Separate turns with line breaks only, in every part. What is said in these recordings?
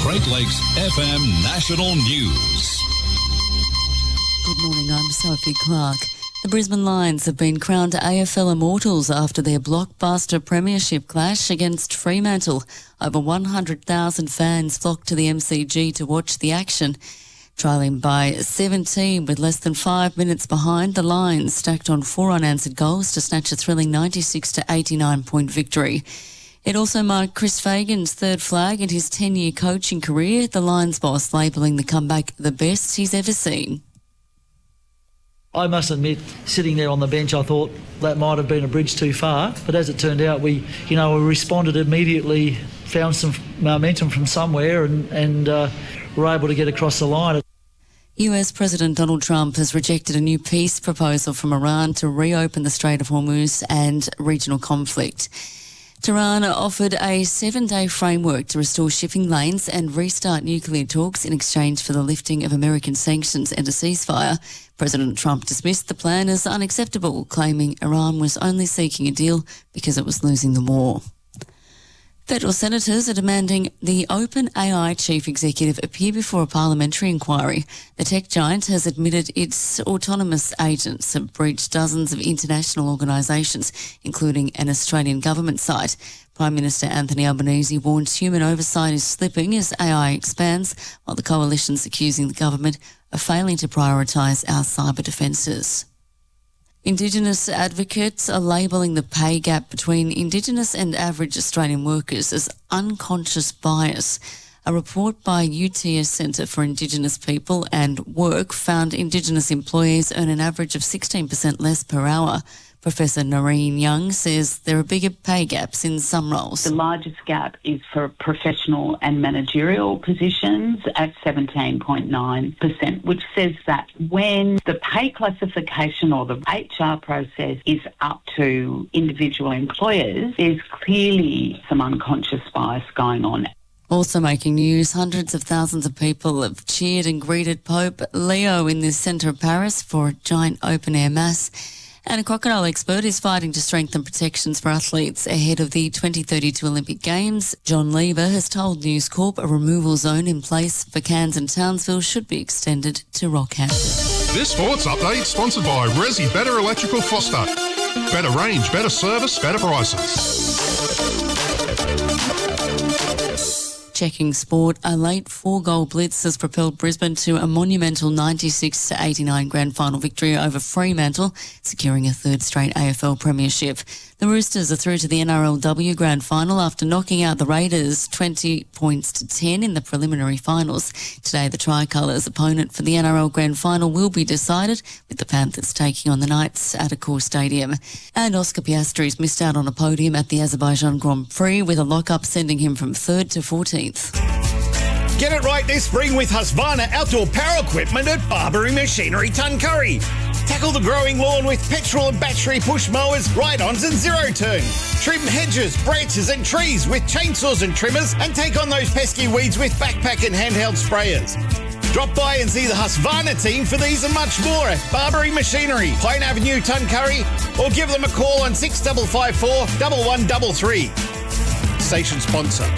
Great Lakes FM National News.
Good morning, I'm Sophie Clark. The Brisbane Lions have been crowned AFL Immortals after their blockbuster premiership clash against Fremantle. Over 100,000 fans flocked to the MCG to watch the action. Trailing by 17 with less than 5 minutes behind, the Lions stacked on 4 unanswered goals to snatch a thrilling 96-89 point victory. It also marked Chris Fagan's third flag in his 10-year coaching career, the Lions boss labelling the comeback the best he's ever seen.
I must admit, sitting there on the bench, I thought that might have been a bridge too far. But as it turned out, we responded immediately, found some momentum from somewhere and were able to get across the line.
US President Donald Trump has rejected a new peace proposal from Iran to reopen the Strait of Hormuz and regional conflict. Tehran offered a 7-day framework to restore shipping lanes and restart nuclear talks in exchange for the lifting of American sanctions and a ceasefire. President Trump dismissed the plan as unacceptable, claiming Iran was only seeking a deal because it was losing the war. Federal senators are demanding the OpenAI chief executive appear before a parliamentary inquiry. The tech giant has admitted its autonomous agents have breached dozens of international organisations, including an Australian government site. Prime Minister Anthony Albanese warns human oversight is slipping as AI expands, while the coalition's accusing the government of failing to prioritise our cyber defences. Indigenous advocates are labelling the pay gap between Indigenous and average Australian workers as unconscious bias. A report by UTS Centre for Indigenous People and Work found Indigenous employees earn an average of 16% less per hour. Professor Noreen Young says there are bigger pay gaps in some roles.
The largest gap is for professional and managerial positions at 17.9%, which says that when the pay classification or the HR process is up to individual employers, there's clearly some unconscious bias going on.
Also making news, hundreds of thousands of people have cheered and greeted Pope Leo in the centre of Paris for a giant open-air mass. And a crocodile expert is fighting to strengthen protections for athletes ahead of the 2032 Olympic Games. John Lever has told News Corp a removal zone in place for Cairns and Townsville should be extended to Rockhampton.
This sports update sponsored by Resi Better Electrical Foster. Better range, better service, better prices.
Checking sport, a late 4-goal blitz has propelled Brisbane to a monumental 96-89 grand final victory over Fremantle, securing a third straight AFL premiership. The Roosters are through to the NRLW grand final after knocking out the Raiders 20 points to 10 in the preliminary finals. Today, the Tricolours' opponent for the NRL grand final will be decided, with the Panthers taking on the Knights at Accor Stadium. And Oscar Piastri's missed out on a podium at the Azerbaijan Grand Prix, with a lock-up sending him from 3rd to 14th.
Get it right this spring with Husqvarna outdoor power equipment at Barbary Machinery Tuncurry. Tackle the growing lawn with petrol and battery push mowers, ride-ons and zero-turn. Trim hedges, branches and trees with chainsaws and trimmers, and take on those pesky weeds with backpack and handheld sprayers. Drop by and see the Husqvarna team for these and much more at Barbary Machinery, Pine Avenue, Tuncurry, or give them a call on 6554 1133. Station sponsor.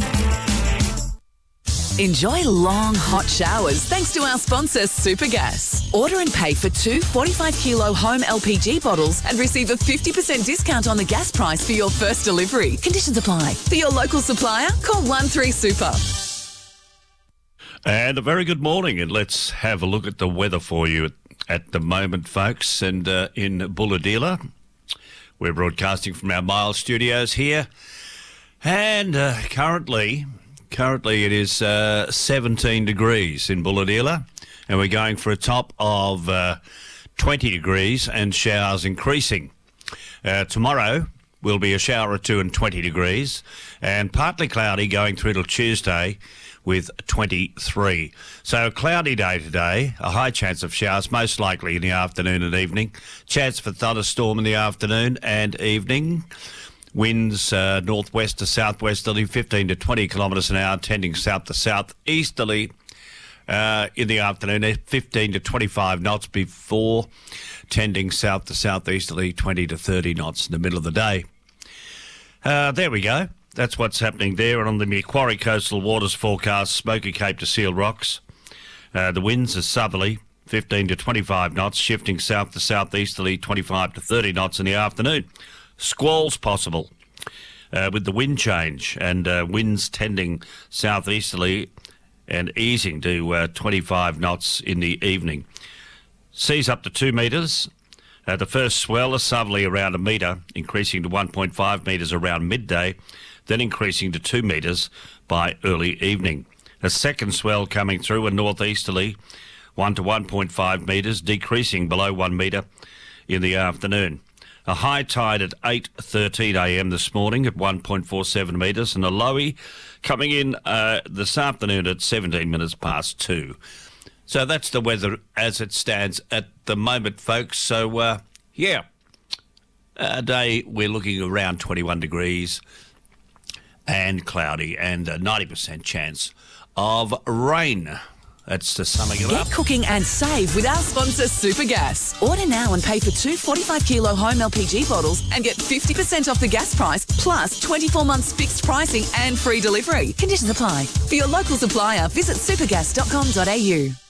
Enjoy long, hot showers thanks to our sponsor, Supergas. Order and pay for 2 45-kilo home LPG bottles and receive a 50% discount on the gas price for your first delivery. Conditions apply. For your local supplier, call 13-SUPER.
And a very good morning, and let's have a look at the weather for you at the moment, folks. And in Bulahdelah, we're broadcasting from our Miles studios here. And currently it is 17 degrees in Bulahdelah, and we're going for a top of 20 degrees and showers increasing. Tomorrow will be a shower or two and 20 degrees, and partly cloudy going through till Tuesday with 23. So a cloudy day today, a high chance of showers, most likely in the afternoon and evening. Chance for thunderstorm in the afternoon and evening. Winds northwest to southwesterly, 15 to 20 kilometres an hour, tending south to southeasterly in the afternoon, 15 to 25 knots before tending south to southeasterly, 20 to 30 knots in the middle of the day. There we go. that's what's happening there. And on the Macquarie Coastal Waters forecast, Smoky Cape to Seal Rocks. The winds are southerly, 15 to 25 knots, shifting south to southeasterly, 25 to 30 knots in the afternoon. Squalls possible with the wind change, and winds tending southeasterly and easing to 25 knots in the evening. Seas up to 2 metres. The first swell is southerly around 1 metre, increasing to 1.5 metres around midday, then increasing to 2 metres by early evening. A second swell coming through, a northeasterly 1 to 1.5 metres, decreasing below 1 metre in the afternoon. A high tide at 8:13 a.m. this morning at 1.47 metres, and a lowie coming in this afternoon at 17 minutes past 2. So that's the weather as it stands at the moment, folks. So, a day we're looking around 21 degrees and cloudy, and a 90% chance of rain. That's the summing it up.
Get cooking and save with our sponsor, Supergas. Order now and pay for 2 45-kilo home LPG bottles and get 50% off the gas price, plus 24 months fixed pricing and free delivery. Conditions apply. For your local supplier, visit supergas.com.au.